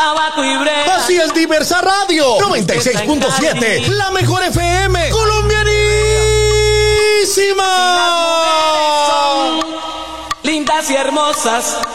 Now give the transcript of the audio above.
tabaco y brega. Así es Diversa Radio 96.7, la mejor FM colombianísima. Lindas y hermosas,